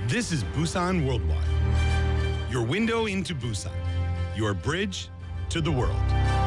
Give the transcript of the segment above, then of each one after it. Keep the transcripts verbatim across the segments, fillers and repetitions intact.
This is Busan Worldwide, your window into Busan, your bridge to the world.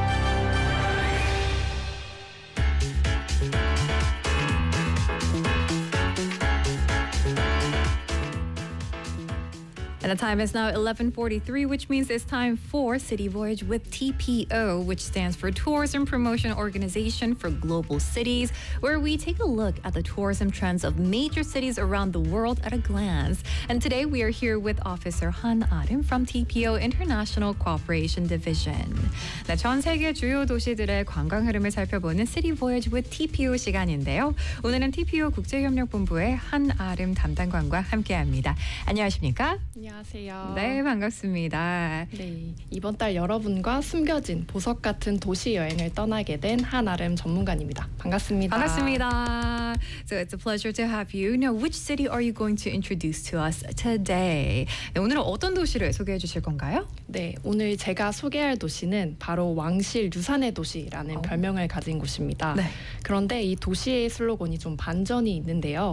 And the time is now eleven forty-three, which means it's time for City Voyage with T P O, which stands for Tourism Promotion Organization for Global Cities, where we take a look at the tourism trends of major cities around the world at a glance. And today we are here with Officer Han Arim from T P O International Cooperation Division. 네, 전 세계 주요 도시들의 관광 흐름을 살펴보는 City Voyage with T P O 시간인데요. 오늘은 T P O 국제협력본부의 한 아름 담당관과 함께합니다. 안녕하십니까? 안녕하세요. 네, 반갑습니다. 네, 이번 달 여러분과 숨겨진 보석 같은 도시 여행을 떠나게 된 한아름 전문가입니다. 반갑습니다. 반갑습니다. So it's a pleasure to have you. Now, which city are you going to introduce to us today? 네, 오늘은 어떤 도시를 소개해 주실 건가요? 네, 오늘 제가 소개할 도시는 바로 왕실 유산의 도시라는 어. 별명을 가진 곳입니다. 네. 그런데 이 도시의 슬로건이 좀 반전이 있는데요.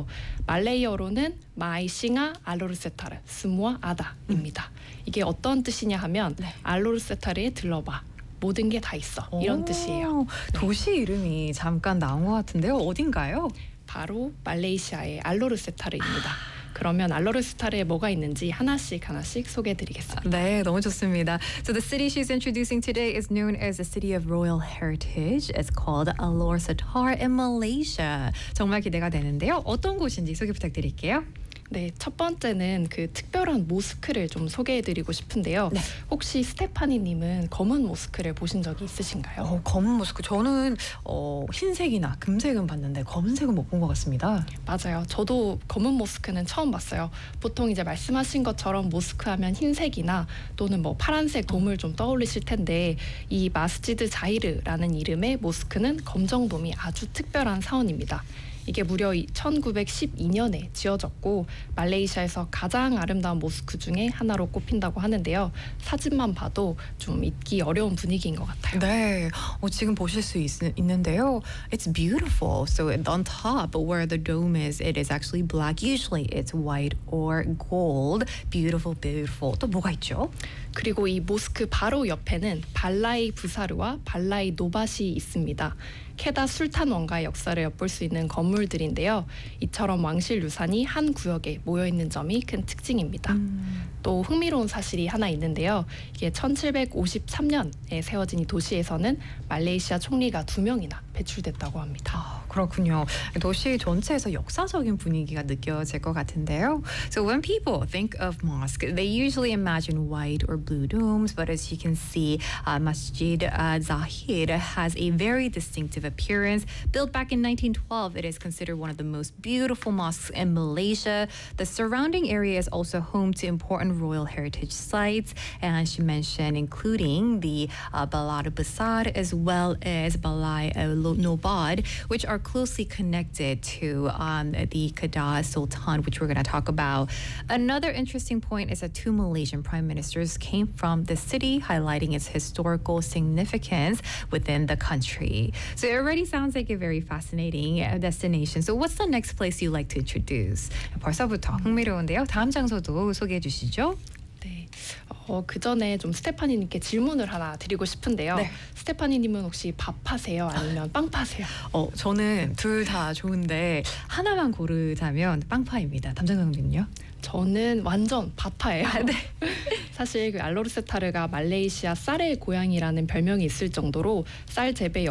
말레이어로는 마이싱아 알로르세타르 스무아 아다입니다. 이게 어떤 뜻이냐 하면 네. 알로르세타르에 들러봐. 모든 게 다 있어. 이런 오, 뜻이에요. 도시 이름이 잠깐 나온 것 같은데요. 어딘가요? 바로 말레이시아의 알로르세타르입니다. 그러면 알로르세타르에 뭐가 있는지 하나씩 하나씩 소개해드리겠습니다. 네, 너무 좋습니다. So the city she's introducing today is known as the City of Royal Heritage. It's called Alor Setar in Malaysia. 정말 기대가 되는데요. 어떤 곳인지 소개 부탁드릴게요. 네, 첫 번째는 그 특별한 모스크를 좀 소개해드리고 싶은데요. 네. 혹시 스테파니님은 검은 모스크를 보신 적이 있으신가요? 어, 검은 모스크. 저는 어, 흰색이나 금색은 봤는데 검은색은 못 본 것 같습니다. 맞아요. 저도 검은 모스크는 처음 봤어요. 보통 이제 말씀하신 것처럼 모스크 하면 흰색이나 또는 뭐 파란색 돔을 좀 떠올리실 텐데 이 마스지드 자히르라는 이름의 모스크는 검정돔이 아주 특별한 사원입니다. 이게 무려 천구백십이 년에 지어졌고 말레이시아에서 가장 아름다운 모스크 중에 하나로 꼽힌다고 하는데요. 사진만 봐도 좀 잊기 어려운 분위기인 것 같아요. 네, 어, 지금 보실 수 있, 있는데요. It's beautiful. So on top where the dome is, it is actually black. Usually it's white or gold. Beautiful, beautiful. 또 뭐가 있죠? 그리고 이 모스크 바로 옆에는 발라이 부사르와 발라이 노밭이 있습니다. 케다 술탄 왕가의 역사를 엿볼 수 있는 건물들인데요. 이처럼 왕실 유산이 한 구역에 모여있는 점이 큰 특징입니다. 음. 또 흥미로운 사실이 하나 있는데요. 이게 천칠백오십삼 년에 세워진 이 도시에서는 말레이시아 총리가 두 명이나 배출됐다고 합니다. 아, 그렇군요. 도시 전체에서 역사적인 분위기가 느껴질 것 같은데요. So when people think of mosque, they usually imagine white or blue domes, but as you can see, uh, Masjid uh, Zahir has a very distinctive appearance. Built back in nineteen twelve, it is considered one of the most beautiful mosques in Malaysia. The surrounding area is also home to important royal heritage sites, and she mentioned including the uh, Balai Besar as well as Balai uh, Nobad, which are closely connected to um, the Kedah Sultan, which we're going to talk about. Another interesting point is that two Malaysian prime ministers came from the city, highlighting its historical significance within the country. So it already sounds like a very fascinating destination. So what's the next place you'd like to introduce? 벌써부터 흥미로운데요. 다음 장소도 소개해 주시죠. 네, 어, 그 전에 좀 스테파니님께 질문을 하나 드리고 싶은데요. 네. 스테파니님은 혹시 밥 파세요? 아니면 빵 파세요? 어, 저는 둘 다 좋은데 하나만 고르자면 빵파입니다. 담장장님은요? 저는 완전 밥파예요. 아, 네. 사실 그 알로르세타르가 말레이시아 쌀의 고향이라는 별명이 있을 정도로 쌀 재배